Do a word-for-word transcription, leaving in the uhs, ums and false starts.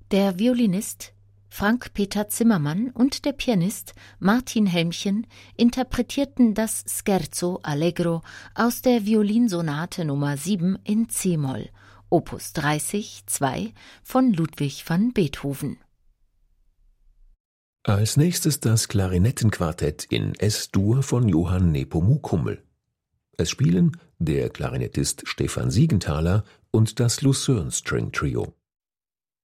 Der Violinist Frank-Peter Zimmermann und der Pianist Martin Helmchen interpretierten das Scherzo Allegro aus der Violinsonate Nummer sieben in c-Moll, Opus dreißig zwei von Ludwig van Beethoven. Als nächstes das Klarinettenquartett in Es-Dur von Johann Nepomuk Hummel. Es spielen der Klarinettist Stefan Siegenthaler und das Lucerne String Trio.